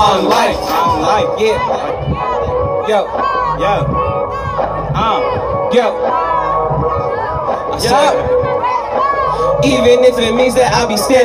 I don't like it. Yo, yo, yo. Even if it means that I'll be standing